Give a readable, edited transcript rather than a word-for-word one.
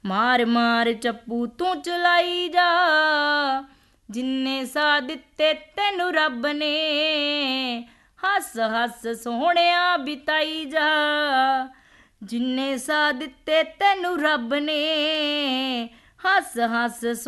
ਮਾਰ ਮਾਰ ਚੱਪੂ ਤੂੰ ਚਲਾਈ ਜਾ, ਜਿੰਨੇ ਸਾਹ ਦਿੱਤੇ ਤੈਨੂੰ ਰੱਬ ਨੇ, ਹੱਸ ਹੱਸ ਸੋਹਣਿਆ ਬਿਤਾਈ ਜਾ, ਜਿੰਨੇ ਸਾਹ ਦਿੱਤੇ ਤੈਨੂੰ ਰੱਬ ਨੇ, ਹੱਸ ਹੱਸ